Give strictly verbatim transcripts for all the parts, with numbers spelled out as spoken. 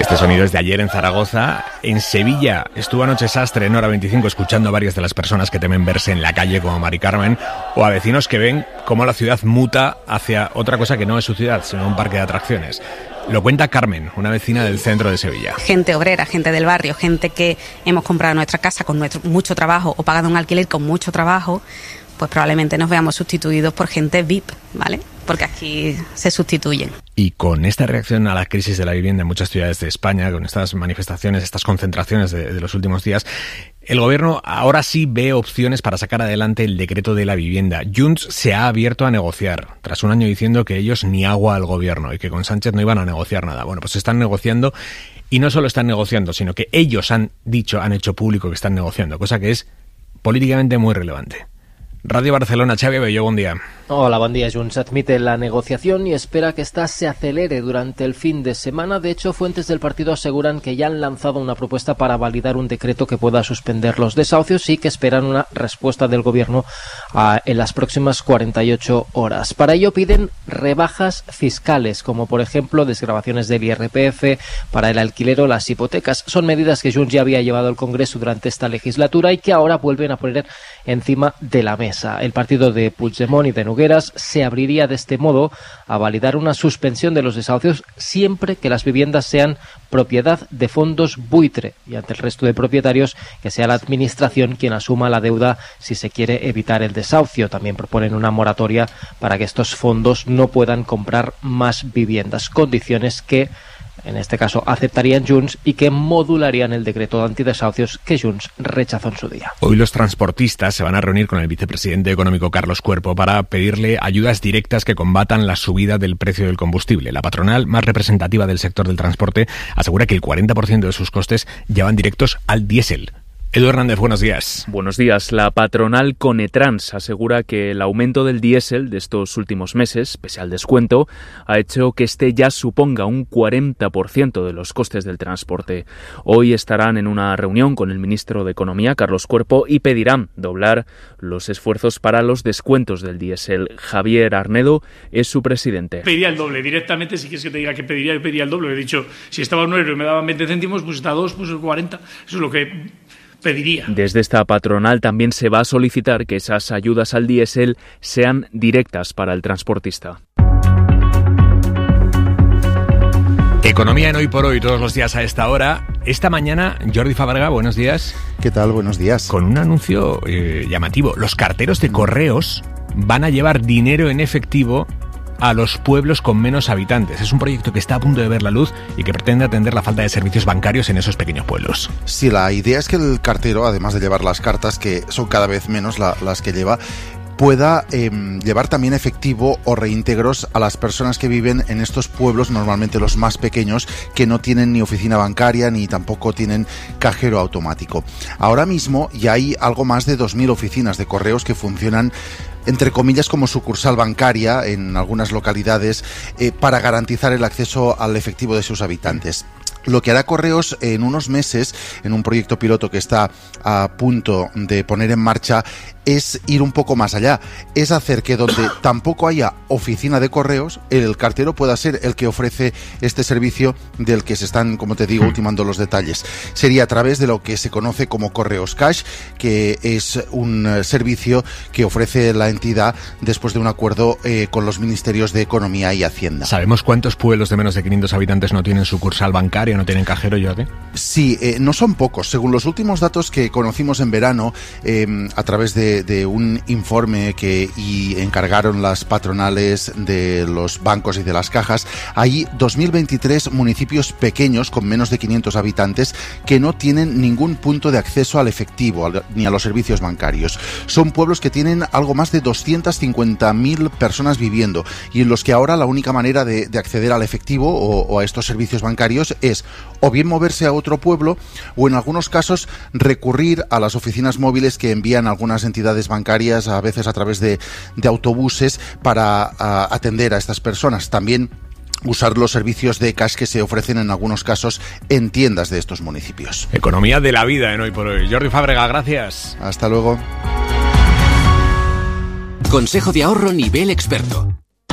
Este sonido es de ayer en Zaragoza. En Sevilla estuvo anoche Sastre en Hora veinticinco escuchando a varias de las personas que temen verse en la calle como Mari Carmen, o a vecinos que ven cómo la ciudad muta hacia otra cosa que no es su ciudad, sino un parque de atracciones. Lo cuenta Carmen, una vecina del centro de Sevilla. Gente obrera, gente del barrio, gente que hemos comprado nuestra casa con nuestro, mucho trabajo o pagado un alquiler con mucho trabajo, pues probablemente nos veamos sustituidos por gente V I P, ¿vale? Porque aquí se sustituyen. Y con esta reacción a la crisis de la vivienda en muchas ciudades de España, con estas manifestaciones, estas concentraciones de, de los últimos días, el gobierno ahora sí ve opciones para sacar adelante el decreto de la vivienda. Junts se ha abierto a negociar, tras un año diciendo que ellos ni agua al gobierno y que con Sánchez no iban a negociar nada. Bueno, pues están negociando, y no solo están negociando, sino que ellos han dicho, han hecho público que están negociando, cosa que es políticamente muy relevante. Radio Barcelona, Xavi Abelló, buen día. Hola, buen día. Junts admite la negociación y espera que ésta se acelere durante el fin de semana. De hecho, fuentes del partido aseguran que ya han lanzado una propuesta para validar un decreto que pueda suspender los desahucios y que esperan una respuesta del gobierno uh, en las próximas cuarenta y ocho horas. Para ello piden rebajas fiscales, como por ejemplo desgravaciones del I R P F para el alquiler o las hipotecas. Son medidas que Junts ya había llevado al Congreso durante esta legislatura y que ahora vuelven a poner encima de la mesa. El partido de Puigdemont y de Nogueras se abriría de este modo a validar una suspensión de los desahucios siempre que las viviendas sean propiedad de fondos buitre y ante el resto de propietarios que sea la administración quien asuma la deuda si se quiere evitar el desahucio. También proponen una moratoria para que estos fondos no puedan comprar más viviendas, condiciones que en este caso aceptarían Junts y que modularían el decreto de antidesahucios que Junts rechazó en su día. Hoy los transportistas se van a reunir con el vicepresidente económico Carlos Cuerpo para pedirle ayudas directas que combatan la subida del precio del combustible. La patronal más representativa del sector del transporte asegura que el cuarenta por ciento de sus costes ya van directos al diésel. Edu Hernández, buenos días. Buenos días. La patronal Conetrans asegura que el aumento del diésel de estos últimos meses, pese al descuento, ha hecho que este ya suponga un cuarenta por ciento de los costes del transporte. Hoy estarán en una reunión con el ministro de Economía, Carlos Cuerpo, y pedirán doblar los esfuerzos para los descuentos del diésel. Javier Arnedo es su presidente. Pediría el doble. Directamente, si quieres que te diga que pediría, yo pediría el doble. He dicho, si estaba a un euro y me daban veinte céntimos, pues está a dos, pues cuarenta. Eso es lo que pediría. Desde esta patronal también se va a solicitar que esas ayudas al diésel sean directas para el transportista. Economía en Hoy por Hoy, todos los días a esta hora. Esta mañana, Jordi Fábrega, buenos días. ¿Qué tal? Buenos días. Con un anuncio eh, llamativo. Los carteros de correos van a llevar dinero en efectivo a los pueblos con menos habitantes. Es un proyecto que está a punto de ver la luz y que pretende atender la falta de servicios bancarios en esos pequeños pueblos. Sí, la idea es que el cartero, además de llevar las cartas, que son cada vez menos la, las que lleva, pueda eh, llevar también efectivo o reintegros a las personas que viven en estos pueblos, normalmente los más pequeños, que no tienen ni oficina bancaria ni tampoco tienen cajero automático. Ahora mismo ya hay algo más de dos mil oficinas de correos que funcionan entre comillas como sucursal bancaria en algunas localidades eh, para garantizar el acceso al efectivo de sus habitantes. Lo que hará Correos en unos meses, en un proyecto piloto que está a punto de poner en marcha, es ir un poco más allá. Es hacer que donde tampoco haya oficina de correos, el cartero pueda ser el que ofrece este servicio del que se están, como te digo, ultimando los detalles. Sería a través de lo que se conoce como Correos Cash, que es un servicio que ofrece la entidad después de un acuerdo eh, con los ministerios de Economía y Hacienda. ¿Sabemos cuántos pueblos de menos de quinientos habitantes no tienen sucursal bancaria, no tienen cajero, Jordi? Sí, eh, no son pocos. Según los últimos datos que conocimos en verano, eh, a través de, de un informe que y encargaron las patronales de los bancos y de las cajas, hay dos mil veintitrés municipios pequeños con menos de quinientos habitantes que no tienen ningún punto de acceso al efectivo ni a los servicios bancarios. Son pueblos que tienen algo más de doscientas cincuenta mil personas viviendo y en los que ahora la única manera de, de acceder al efectivo o, o a estos servicios bancarios es o bien moverse a otro pueblo o en algunos casos recurrir a las oficinas móviles que envían algunas entidades bancarias, a veces a través de, de autobuses, para a, atender a estas personas. También usar los servicios de cash que se ofrecen en algunos casos en tiendas de estos municipios. Economía de la vida en Hoy por Hoy. Jordi Fábrega, gracias. Hasta luego. Consejo de ahorro nivel experto.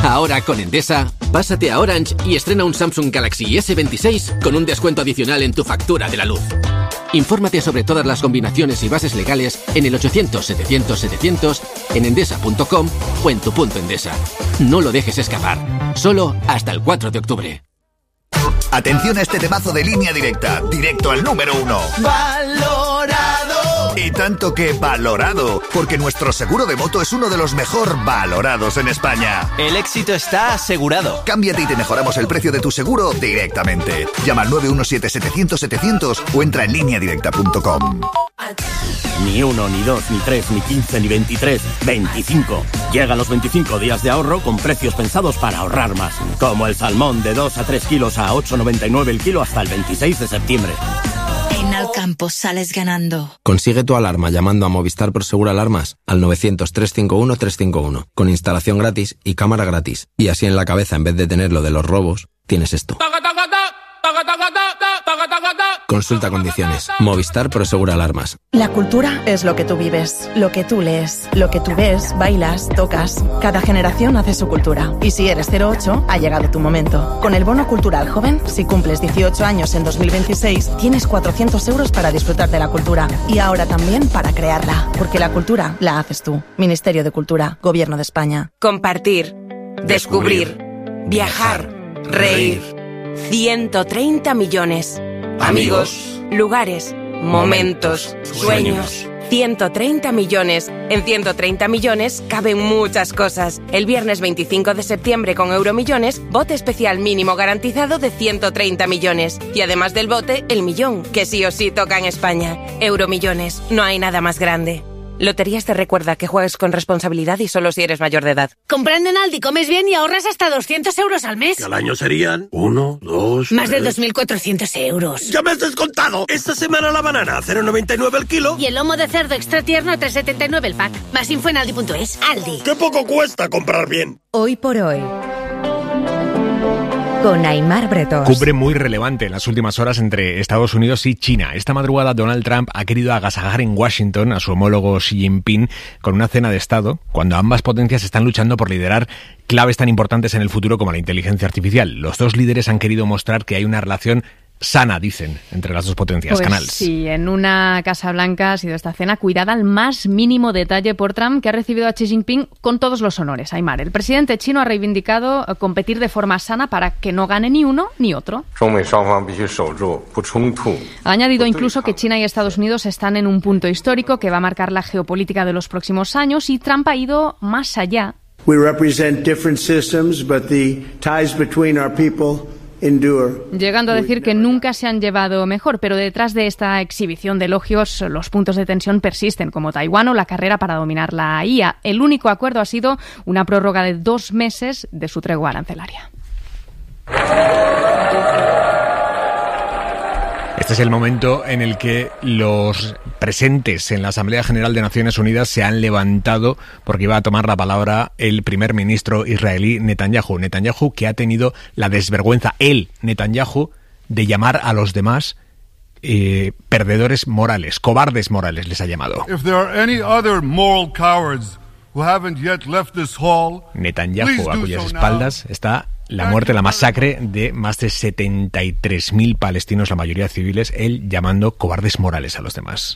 Ahora con Endesa, pásate a Orange y estrena un Samsung Galaxy ese veintiséis con un descuento adicional en tu factura de la luz. Infórmate sobre todas las combinaciones y bases legales en el ochocientos setecientos setecientos, en endesa punto com o en tu punto Endesa. No lo dejes escapar. Solo hasta el cuatro de octubre. Atención a este temazo de Línea Directa, directo al número uno. ¡Valorado! Y tanto que valorado, porque nuestro seguro de moto es uno de los mejor valorados en España. El éxito está asegurado. Cámbiate y te mejoramos el precio de tu seguro directamente. Llama al nueve uno siete setecientos setecientos o entra en línea directa punto com. Ni uno, ni dos, ni tres, ni quince, ni veintitrés, veinticinco. Llegan los veinticinco días de ahorro con precios pensados para ahorrar más. Como el salmón de dos a tres kilos a ocho noventa y nueve el kilo hasta el veintiséis de septiembre. En Alcampo sales ganando. Consigue tu alarma llamando a Movistar Prosegur Alarmas al novecientos, trescientos cincuenta y uno, trescientos cincuenta y uno, con instalación gratis y cámara gratis. Y así en la cabeza, en vez de tener lo de los robos, tienes esto. Consulta condiciones. Movistar Prosegur Alarmas. La cultura es lo que tú vives, lo que tú lees, lo que tú ves, bailas, tocas. Cada generación hace su cultura. Y si eres cero ocho, ha llegado tu momento. Con el Bono Cultural Joven, si cumples dieciocho años en dos mil veintiséis, tienes cuatrocientos euros para disfrutar de la cultura. Y ahora también para crearla. Porque la cultura la haces tú. Ministerio de Cultura, Gobierno de España. Compartir, descubrir, viajar, reír. ciento treinta millones. Amigos, lugares, momentos, sueños. ciento treinta millones. En ciento treinta millones caben muchas cosas. El viernes veinticinco de septiembre con Euromillones, bote especial mínimo garantizado de ciento treinta millones. Y además del bote, el millón, que sí o sí toca en España. Euromillones, no hay nada más grande. Loterías te recuerda que juegues con responsabilidad y solo si eres mayor de edad. Comprando en Aldi comes bien y ahorras hasta doscientos euros al mes. Y al año serían uno, dos... Más de dos mil cuatrocientos euros. ¡Ya me has descontado! Esta semana la banana a cero noventa y nueve el kilo. Y el lomo de cerdo extra tierno a tres setenta y nueve el pack. Más info en aldi punto es. Aldi. ¡Qué poco cuesta comprar bien! Hoy por hoy, con Aimar Bretos. Cumbre muy relevante en las últimas horas entre Estados Unidos y China. Esta madrugada Donald Trump ha querido agasajar en Washington a su homólogo Xi Jinping con una cena de Estado, cuando ambas potencias están luchando por liderar claves tan importantes en el futuro como la inteligencia artificial. Los dos líderes han querido mostrar que hay una relación sana, dicen, entre las dos potencias. Pues Canals. Sí, en una Casa Blanca ha sido esta cena cuidada al más mínimo detalle por Trump, que ha recibido a Xi Jinping con todos los honores. Aymar, el presidente chino ha reivindicado competir de forma sana para que no gane ni uno ni otro. Ha añadido incluso que China y Estados Unidos están en un punto histórico que va a marcar la geopolítica de los próximos años, y Trump ha ido más allá. We represent different systems, but the ties between our people endure. Llegando a decir que nunca se han llevado mejor, pero detrás de esta exhibición de elogios, los puntos de tensión persisten, como Taiwán o la carrera para dominar la I A. El único acuerdo ha sido una prórroga de dos meses de su tregua arancelaria. Este es el momento en el que los presentes en la Asamblea General de Naciones Unidas se han levantado porque iba a tomar la palabra el primer ministro israelí Netanyahu. Netanyahu, que ha tenido la desvergüenza, él, Netanyahu, de llamar a los demás eh, perdedores morales, cobardes morales, les ha llamado. If there are any other moral cowards who haven't yet left this hall, Netanyahu, a cuyas espaldas está la muerte, la masacre de más de setenta y tres mil palestinos, la mayoría civiles, él llamando cobardes morales a los demás.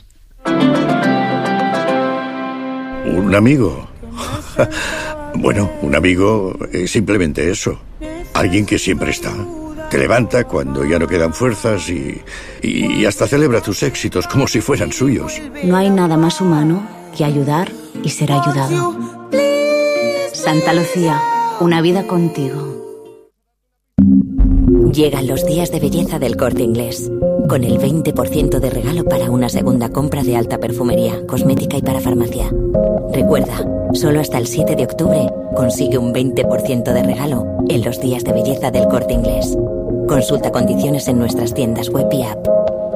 Un amigo. Bueno, un amigo es simplemente eso. Alguien que siempre está. Te levanta cuando ya no quedan fuerzas y, y hasta celebra tus éxitos como si fueran suyos. No hay nada más humano que ayudar y ser ayudado. Santa Lucía, una vida contigo. Llegan los días de belleza del Corte Inglés, con el veinte por ciento de regalo para una segunda compra de alta perfumería, cosmética y para farmacia. Recuerda, solo hasta el siete de octubre consigue un veinte por ciento de regalo en los días de belleza del Corte Inglés. Consulta condiciones en nuestras tiendas web y app.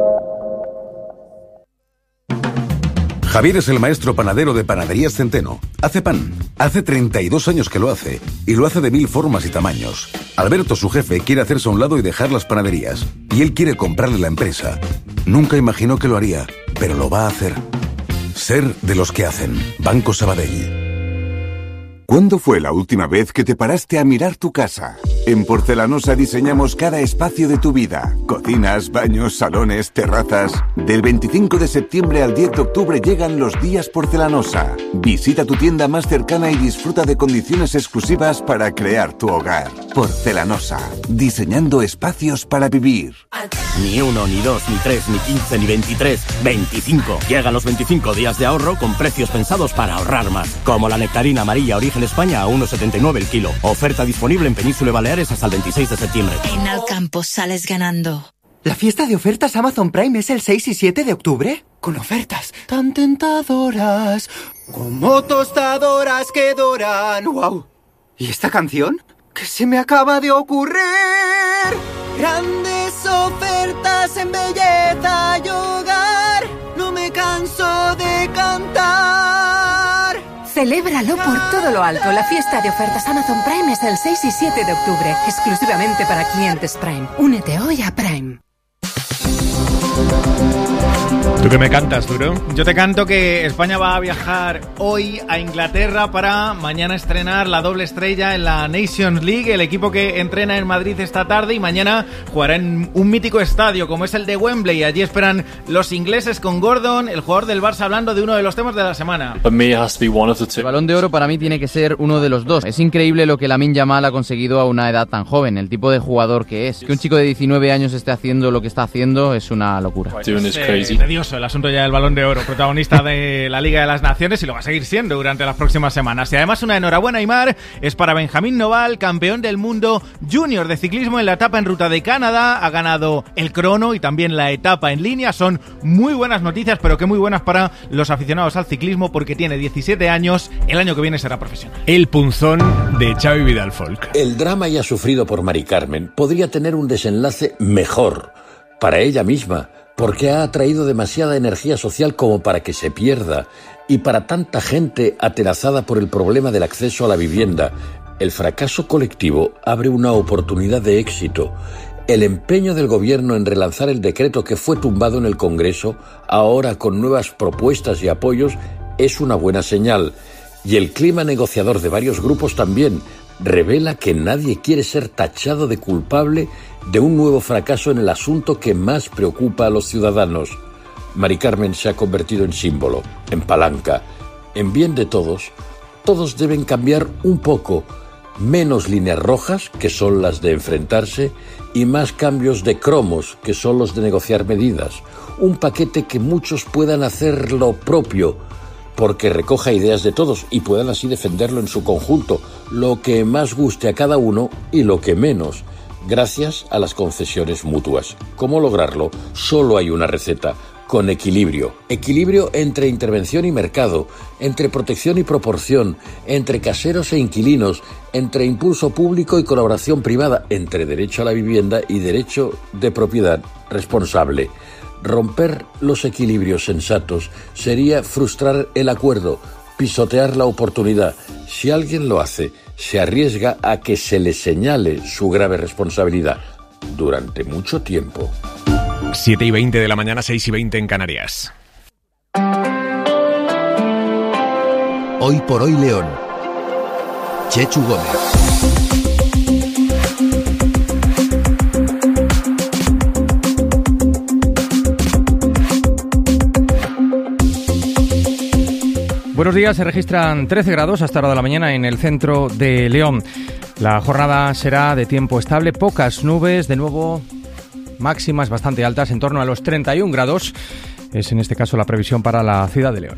Javier es el maestro panadero de Panaderías Centeno. Hace pan. Hace treinta y dos años que lo hace. Y lo hace de mil formas y tamaños. Alberto, su jefe, quiere hacerse a un lado y dejar las panaderías. Y él quiere comprarle la empresa. Nunca imaginó que lo haría, pero lo va a hacer. Ser de los que hacen. Banco Sabadell. ¿Cuándo fue la última vez que te paraste a mirar tu casa? En Porcelanosa diseñamos cada espacio de tu vida. Cocinas, baños, salones, terrazas. Del veinticinco de septiembre al diez de octubre llegan los días Porcelanosa. Visita tu tienda más cercana y disfruta de condiciones exclusivas para crear tu hogar. Porcelanosa. Diseñando espacios para vivir. Ni uno, ni dos, ni tres, ni quince, ni veintitrés. veinticinco. Llegan los veinticinco días de ahorro con precios pensados para ahorrar más. Como la nectarina amarilla Origen España a uno setenta y nueve el kilo. Oferta disponible en Península y Baleares hasta el veintiséis de septiembre. En Alcampo sales ganando. ¿La fiesta de ofertas Amazon Prime es el seis y siete de octubre? Con ofertas tan tentadoras, como tostadoras que doran. ¡Wow! ¿Y esta canción? ¿Qué se me acaba de ocurrir? Grandes ofertas en belleza y hogar. No me canso de cantar. Celébralo por todo lo alto. La fiesta de ofertas Amazon Prime es el seis y siete de octubre, exclusivamente para clientes Prime. Únete hoy a Prime. ¿Tú qué me cantas, Duro? Yo te canto que España va a viajar hoy a Inglaterra para mañana estrenar la doble estrella en la Nations League, el equipo que entrena en Madrid esta tarde, y mañana jugará en un mítico estadio como es el de Wembley. Allí esperan los ingleses con Gordon, el jugador del Barça, hablando de uno de los temas de la semana. El Balón de Oro para mí tiene que ser uno de los dos. Es increíble lo que Lamine Yamal ha conseguido a una edad tan joven, el tipo de jugador que es. Que un chico de diecinueve años esté haciendo lo que está haciendo es una locura. Es eh, tedioso el asunto ya del Balón de Oro, protagonista de la Liga de las Naciones, y lo va a seguir siendo durante las próximas semanas. Y además una enhorabuena, Aimar, es para Benjamín Noval, campeón del mundo junior de ciclismo en la etapa en ruta de Canadá. Ha ganado el crono y también la etapa en línea. Son muy buenas noticias, pero que muy buenas para los aficionados al ciclismo, porque tiene diecisiete años, el año que viene será profesional. El punzón de Xavi Vidal Folk. El drama ya sufrido por Mari Carmen podría tener un desenlace mejor para ella misma, porque ha atraído demasiada energía social como para que se pierda, y para tanta gente atenazada por el problema del acceso a la vivienda. El fracaso colectivo abre una oportunidad de éxito. El empeño del gobierno en relanzar el decreto que fue tumbado en el Congreso, ahora con nuevas propuestas y apoyos, es una buena señal. Y el clima negociador de varios grupos también revela que nadie quiere ser tachado de culpable de un nuevo fracaso en el asunto que más preocupa a los ciudadanos. Mari Carmen se ha convertido en símbolo, en palanca. En bien de todos, todos deben cambiar un poco. Menos líneas rojas, que son las de enfrentarse, y más cambios de cromos, que son los de negociar medidas. Un paquete que muchos puedan hacer lo propio, porque recoja ideas de todos y puedan así defenderlo en su conjunto, lo que más guste a cada uno y lo que menos, gracias a las concesiones mutuas. ¿Cómo lograrlo? Solo hay una receta: con equilibrio. Equilibrio entre intervención y mercado, entre protección y proporción, entre caseros e inquilinos, entre impulso público y colaboración privada, entre derecho a la vivienda y derecho de propiedad responsable. Romper los equilibrios sensatos sería frustrar el acuerdo, pisotear la oportunidad. Si alguien lo hace, se arriesga a que se le señale su grave responsabilidad durante mucho tiempo. siete y veinte de la mañana, seis y veinte en Canarias. Hoy por hoy León. Chechu Gómez. Buenos días, se registran trece grados hasta hora de la mañana en el centro de León. La jornada será de tiempo estable, pocas nubes, de nuevo máximas bastante altas, en torno a los treinta y un grados. Es en este caso la previsión para la ciudad de León.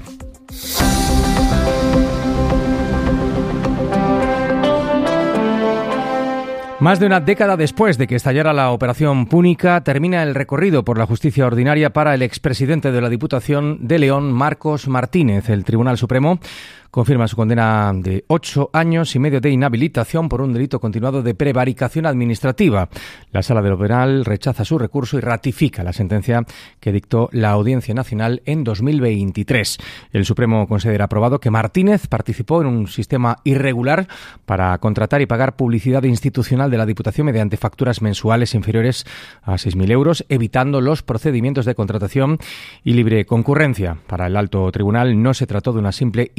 Más de una década después de que estallara la Operación Púnica, termina el recorrido por la justicia ordinaria para el expresidente de la Diputación de León, Marcos Martínez. El Tribunal Supremo confirma su condena de ocho años y medio de inhabilitación por un delito continuado de prevaricación administrativa. La Sala de lo Penal rechaza su recurso y ratifica la sentencia que dictó la Audiencia Nacional en dos mil veintitrés. El Supremo considera aprobado que Martínez participó en un sistema irregular para contratar y pagar publicidad institucional de la Diputación mediante facturas mensuales inferiores a seis mil euros, evitando los procedimientos de contratación y libre concurrencia. Para el alto tribunal no se trató de una simple irregularidad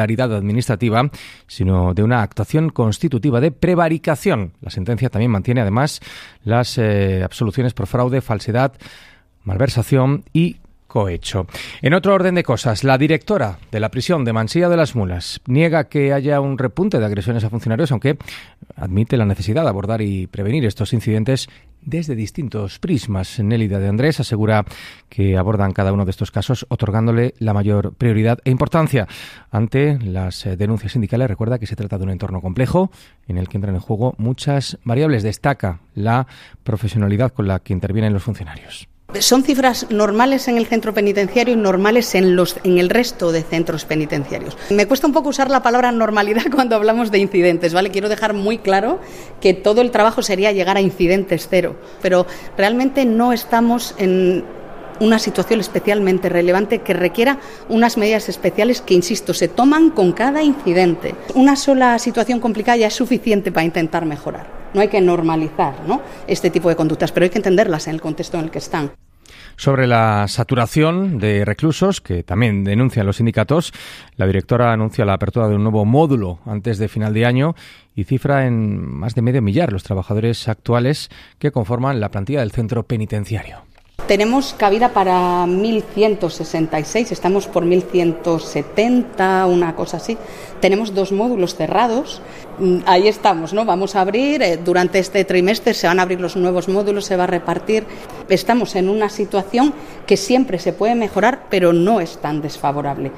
irregularidad administrativa, sino de una actuación constitutiva de prevaricación. La sentencia también mantiene además las eh, absoluciones por fraude, falsedad, malversación y cohecho. En otro orden de cosas, la directora de la prisión de Mansilla de las Mulas niega que haya un repunte de agresiones a funcionarios, aunque admite la necesidad de abordar y prevenir estos incidentes desde distintos prismas. Nélida de Andrés asegura que abordan cada uno de estos casos otorgándole la mayor prioridad e importancia ante las denuncias sindicales. Recuerda que se trata de un entorno complejo en el que entran en juego muchas variables. Destaca la profesionalidad con la que intervienen los funcionarios. Son cifras normales en el centro penitenciario y normales en, los, en el resto de centros penitenciarios. Me cuesta un poco usar la palabra normalidad cuando hablamos de incidentes, ¿vale? Quiero dejar muy claro que todo el trabajo sería llegar a incidentes cero, pero realmente no estamos en una situación especialmente relevante que requiera unas medidas especiales que, insisto, se toman con cada incidente. Una sola situación complicada ya es suficiente para intentar mejorar. No hay que normalizar, ¿no?, este tipo de conductas, pero hay que entenderlas en el contexto en el que están. Sobre la saturación de reclusos, que también denuncian los sindicatos, la directora anuncia la apertura de un nuevo módulo antes de final de año y cifra en más de medio millar los trabajadores actuales que conforman la plantilla del centro penitenciario. Tenemos cabida para mil ciento sesenta y seis, estamos por mil ciento setenta, una cosa así. Tenemos dos módulos cerrados, ahí estamos, ¿no? Vamos a abrir, eh, durante este trimestre se van a abrir los nuevos módulos, se va a repartir. Estamos en una situación que siempre se puede mejorar, pero no es tan desfavorable.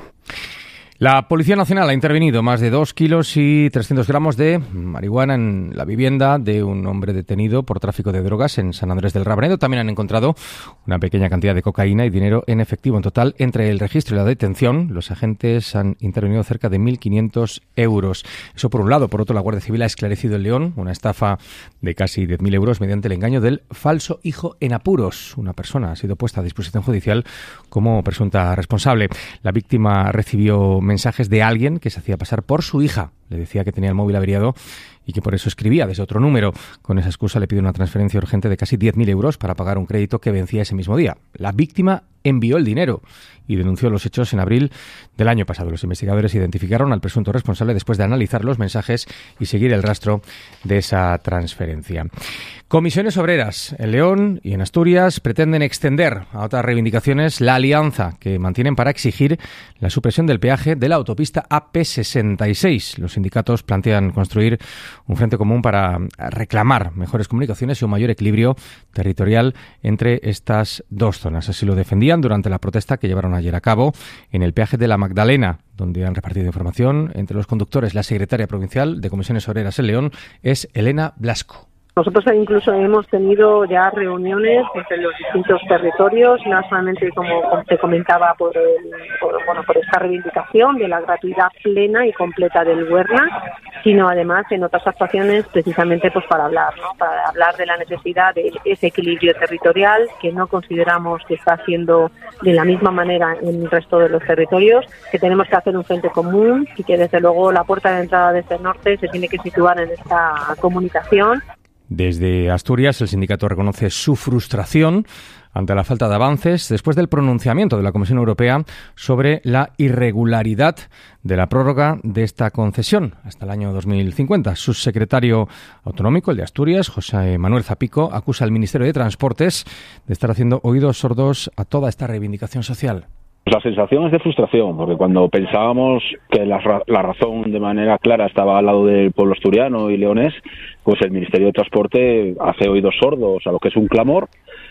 La Policía Nacional ha intervenido más de dos kilos y trescientos gramos de marihuana en la vivienda de un hombre detenido por tráfico de drogas en San Andrés del Rabanedo. También han encontrado una pequeña cantidad de cocaína y dinero en efectivo. En total, entre el registro y la detención, los agentes han intervenido cerca de mil quinientos euros. Eso por un lado. Por otro, la Guardia Civil ha esclarecido en León una estafa de casi diez mil euros mediante el engaño del falso hijo en apuros. Una persona ha sido puesta a disposición judicial como presunta responsable. La víctima recibió mensajes de alguien que se hacía pasar por su hija. Le decía que tenía el móvil averiado y que por eso escribía desde otro número. Con esa excusa le pide una transferencia urgente de casi diez mil euros para pagar un crédito que vencía ese mismo día. La víctima envió el dinero y denunció los hechos en abril del año pasado. Los investigadores identificaron al presunto responsable después de analizar los mensajes y seguir el rastro de esa transferencia. Comisiones obreras en León y en Asturias pretenden extender a otras reivindicaciones la alianza que mantienen para exigir la supresión del peaje de la autopista A P sesenta y seis. Los sindicatos plantean construir un frente común para reclamar mejores comunicaciones y un mayor equilibrio territorial entre estas dos zonas. Así lo defendían durante la protesta que llevaron ayer a cabo en el peaje de la Magdalena, donde han repartido información entre los conductores. La secretaria provincial de Comisiones Obreras en León es Elena Blasco. Nosotros incluso hemos tenido ya reuniones entre los distintos territorios, no solamente como te comentaba por, el, por, bueno, por esta reivindicación de la gratuidad plena y completa del Huerna, sino además en otras actuaciones precisamente pues para hablar, ¿no? Para hablar de la necesidad de ese equilibrio territorial que no consideramos que está haciendo de la misma manera en el resto de los territorios, que tenemos que hacer un frente común y que desde luego la puerta de entrada desde el norte se tiene que situar en esta comunicación. Desde Asturias, el sindicato reconoce su frustración ante la falta de avances después del pronunciamiento de la Comisión Europea sobre la irregularidad de la prórroga de esta concesión hasta el año dos mil cincuenta. Su secretario autonómico, el de Asturias, José Manuel Zapico, acusa al Ministerio de Transportes de estar haciendo oídos sordos a toda esta reivindicación social. La sensación es de frustración, porque cuando pensábamos que la, la razón de manera clara estaba al lado del pueblo asturiano y leonés, pues el Ministerio de Transporte hace oídos sordos a lo que es un clamor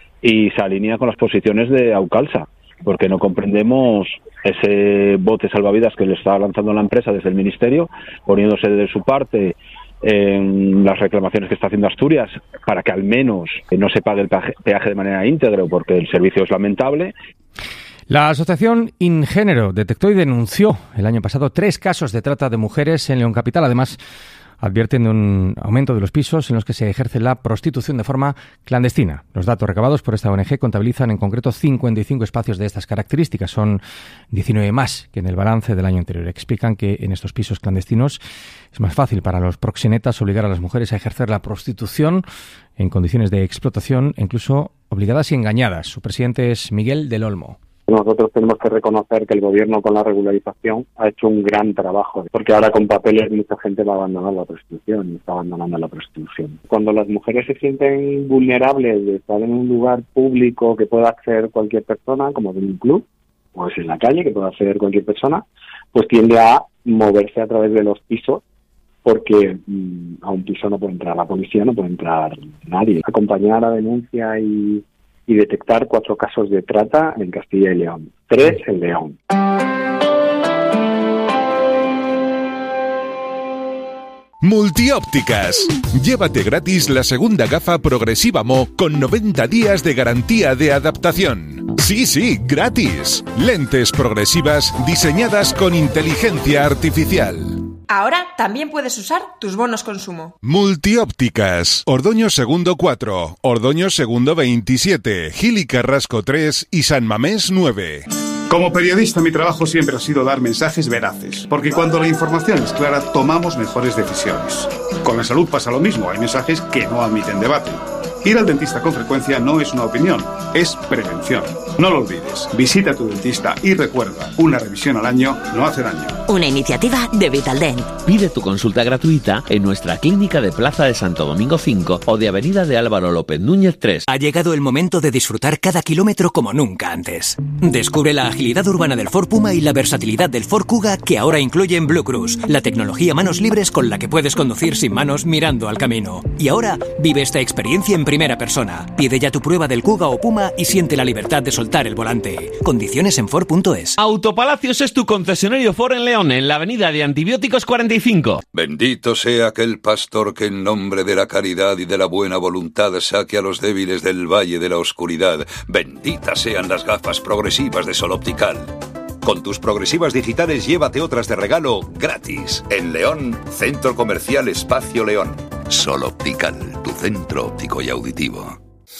y se alinea con las posiciones de Aucalsa, porque no comprendemos ese bote salvavidas que le está lanzando la empresa desde el Ministerio, poniéndose de su parte en las reclamaciones que está haciendo Asturias para que al menos no se pague el peaje de manera íntegra, porque el servicio es lamentable. La asociación Ingénero detectó y denunció el año pasado tres casos de trata de mujeres en León Capital. Además, advierten de un aumento de los pisos en los que se ejerce la prostitución de forma clandestina. Los datos recabados por esta O N G contabilizan en concreto cincuenta y cinco espacios de estas características. Son diecinueve más que en el balance del año anterior. Explican que en estos pisos clandestinos es más fácil para los proxenetas obligar a las mujeres a ejercer la prostitución en condiciones de explotación, incluso obligadas y engañadas. Su presidente es Miguel del Olmo. Nosotros tenemos que reconocer que el gobierno con la regularización ha hecho un gran trabajo, porque ahora con papeles mucha gente va a abandonar la prostitución y está abandonando la prostitución. Cuando las mujeres se sienten vulnerables de estar en un lugar público que pueda acceder cualquier persona, como en un club, o es en la calle que pueda acceder cualquier persona, pues tiende a moverse a través de los pisos, porque mmm, a un piso no puede entrar la policía, no puede entrar nadie. Acompañar a denuncia y, y detectar cuatro casos de trata en Castilla y León, tres en León. Multiópticas. Llévate gratis la segunda gafa progresiva Mo con noventa días de garantía de adaptación. Sí, sí, gratis. Lentes progresivas diseñadas con inteligencia artificial. Ahora también puedes usar tus bonos consumo. Multiópticas. Ordoño Segundo cuatro, Ordoño Segundo veintisiete, Gil y Carrasco tres y San Mamés nueve. Como periodista, mi trabajo siempre ha sido dar mensajes veraces, porque cuando la información es clara, tomamos mejores decisiones. Con la salud pasa lo mismo, hay mensajes que no admiten debate. Ir al dentista con frecuencia no es una opinión, es prevención. No lo olvides, visita a tu dentista y recuerda, una revisión al año no hace daño. Una iniciativa de Vitaldent. Pide tu consulta gratuita en nuestra clínica de Plaza de Santo Domingo cinco o de Avenida de Álvaro López Núñez tres. Ha llegado el momento de disfrutar cada kilómetro como nunca antes. Descubre la agilidad urbana del Ford Puma y la versatilidad del Ford Kuga, que ahora incluyen Blue Cruise, la tecnología manos libres con la que puedes conducir sin manos mirando al camino. Y ahora vive esta experiencia en primera persona. Pide ya tu prueba del Kuga o Puma y siente la libertad de soltar el volante. Condiciones en Ford punto es. Autopalacios es tu concesionario Ford en León, en la avenida de Antibióticos cuarenta y cinco. Bendito sea aquel pastor que en nombre de la caridad y de la buena voluntad saque a los débiles del valle de la oscuridad. Benditas sean las gafas progresivas de Sol Optical. Con tus progresivas digitales llévate otras de regalo gratis. En León, Centro Comercial Espacio León. Sol Optical, tu centro óptico y auditivo.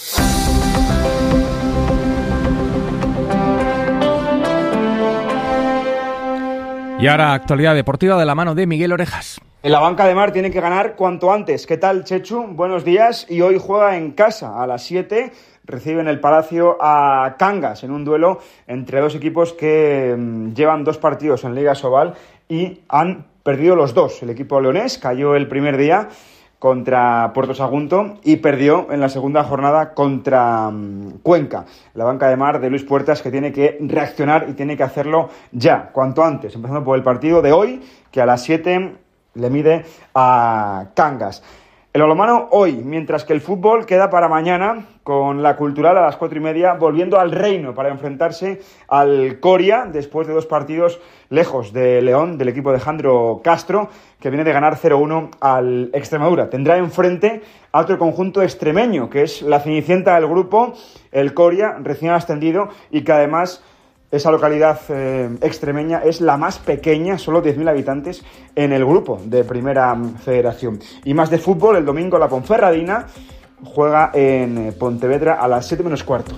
Y ahora, actualidad deportiva de la mano de Miguel Orejas. En la banca de Mar tiene que ganar cuanto antes. ¿Qué tal, Chechu? Buenos días. Y hoy juega en casa a las siete. Recibe en el Palacio a Cangas en un duelo entre dos equipos que mmm, llevan dos partidos en Liga Sobal y han perdido los dos. El equipo leonés cayó el primer día contra Puerto Sagunto y perdió en la segunda jornada contra um, Cuenca. La banca de Mar de Luis Puertas, que tiene que reaccionar y tiene que hacerlo ya, cuanto antes, empezando por el partido de hoy, que a las siete le mide a Cangas. El balonmano hoy, mientras que el fútbol queda para mañana, con la Cultural a las cuatro y media, volviendo al Reino para enfrentarse al Coria, después de dos partidos lejos de León, del equipo de Jandro Castro, que viene de ganar cero uno al Extremadura. Tendrá enfrente a otro conjunto extremeño, que es la cenicienta del grupo, el Coria, recién ascendido, y que además esa localidad eh, extremeña es la más pequeña, solo diez mil habitantes en el grupo de Primera Federación. Y más de fútbol, el domingo la Ponferradina juega en Pontevedra a las siete menos cuarto.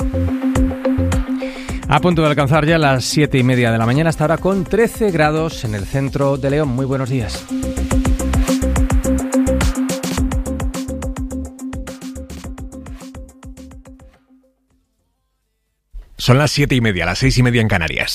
A punto de alcanzar ya las siete y media de la mañana, hasta ahora con trece grados en el centro de León. Muy buenos días. Son las siete y media, las seis y media en Canarias.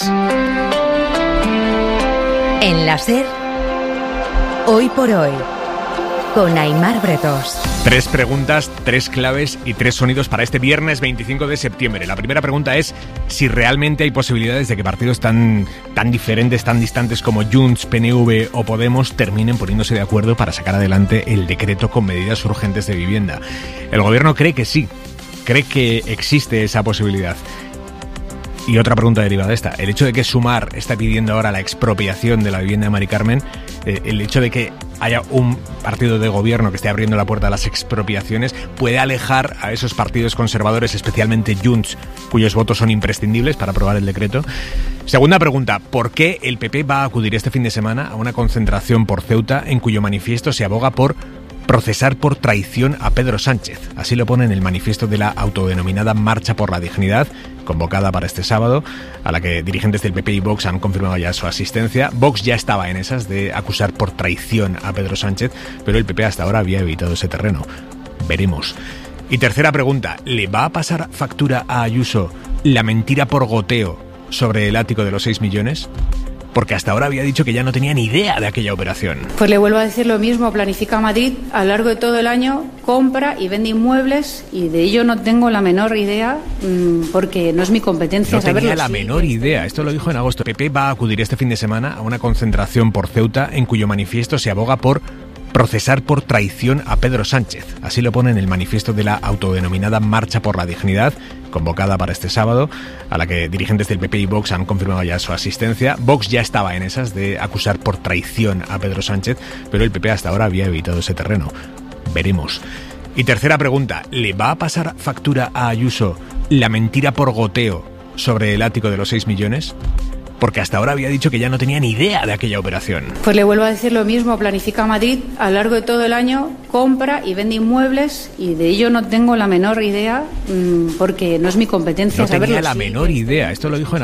En la SER, Hoy por Hoy, con Aimar Bretos. Tres preguntas, tres claves y tres sonidos para este viernes veinticinco de septiembre. La primera pregunta es si realmente hay posibilidades de que partidos tan, tan diferentes, tan distantes como Junts, P N V o Podemos terminen poniéndose de acuerdo para sacar adelante el decreto con medidas urgentes de vivienda. El gobierno cree que sí, cree que existe esa posibilidad. Y otra pregunta derivada de esta, el hecho de que Sumar está pidiendo ahora la expropiación de la vivienda de Mari Carmen, eh, el hecho de que haya un partido de gobierno que esté abriendo la puerta a las expropiaciones, puede alejar a esos partidos conservadores, especialmente Junts, cuyos votos son imprescindibles para aprobar el decreto. Segunda pregunta, ¿por qué el P P va a acudir este fin de semana a una concentración por Ceuta en cuyo manifiesto se aboga por procesar por traición a Pedro Sánchez? Así lo pone en el manifiesto de la autodenominada Marcha por la Dignidad, convocada para este sábado, a la que dirigentes del P P y Vox han confirmado ya su asistencia. Vox ya estaba en esas de acusar por traición a Pedro Sánchez, pero el P P hasta ahora había evitado ese terreno. Veremos. Y tercera pregunta, ¿le va a pasar factura a Ayuso la mentira por goteo sobre el ático de los seis millones? Porque hasta ahora había dicho que ya no tenía ni idea de aquella operación. Pues le vuelvo a decir lo mismo, Planifica Madrid a lo largo de todo el año compra y vende inmuebles y de ello no tengo la menor idea mmm, porque no es mi competencia no saberlo. No tenía la menor idea, esto lo dijo en agosto. P P va a acudir este fin de semana a una concentración por Ceuta en cuyo manifiesto se aboga por procesar por traición a Pedro Sánchez. Así lo pone en el manifiesto de la autodenominada Marcha por la Dignidad, convocada para este sábado, a la que dirigentes del P P y Vox han confirmado ya su asistencia. Vox ya estaba en esas de acusar por traición a Pedro Sánchez, pero el P P hasta ahora había evitado ese terreno. Veremos. Y tercera pregunta, ¿le va a pasar factura a Ayuso la mentira por goteo sobre el ático de los seis millones? Porque hasta ahora había dicho que ya no tenía ni idea de aquella operación. Pues le vuelvo a decir lo mismo, Planifica Madrid a lo largo de todo el año compra y vende inmuebles y de ello no tengo la menor idea mmm, porque no es mi competencia no saberlo. No tenía la menor idea, esto lo dijo en